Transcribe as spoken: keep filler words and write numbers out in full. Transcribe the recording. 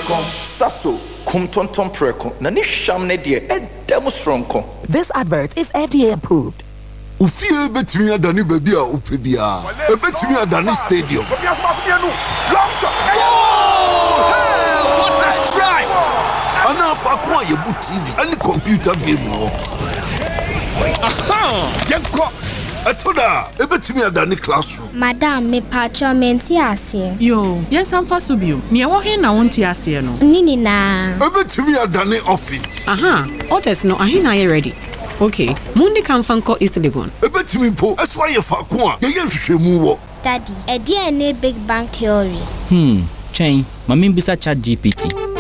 preko saso kum tonton preko na ni sham ne de e dem stronko. This advert is F D A approved. Ufie betimi adani baby a upe bia. E betimi adani stadium. Hey, what a strike! Ana fa kwa yebu T V any computer game wo. Aha! Yenko Atoda, e betimi adani classroom. Madam, me patcho menti ase. Yo, yes am fa so bio. Ne wo he na wonti ase no. Nini na. E betimi adani office. Aha, orders no ahina ye ready. Okay, Mundi can fanko East Legon. E betimi po, eso aye fa ko a, ye ye hwehwemu wo. Daddy, e dia ne Big Bang Theory. Hmm, chain, mami bisa chat G P T.